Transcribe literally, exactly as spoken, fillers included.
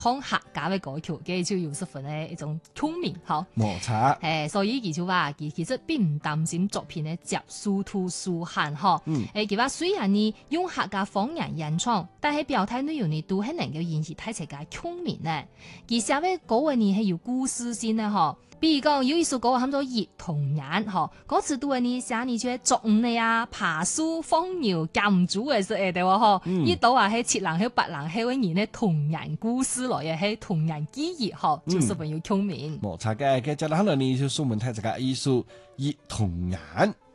唱客家嘅歌曲，佢就有十分嘅一種聰明，嗬。 冇錯。 誒，所以佢就話，佢其實並唔擔心作品咧接殊途殊限，嗬。 嗯。 誒，佢話雖然你用客家方言演唱，但係表態內容呢都係能夠引起睇者嘅共鳴呢。佢寫嘅歌詞呢係有故事性嘅，嗬。比如講有一首歌喊做《葉童眼》，嗬，歌詞都係你寫你做作五你啊，爬樹放牛撳煮嘅說誒，對喎，嗬。呢度話係七人喺八人喺嗰年咧童言故事來嘅係童言記憶，嗬，就十分有共鳴。 冇錯嘅，嘅就係可能你就蘇門睇這個藝術葉童眼。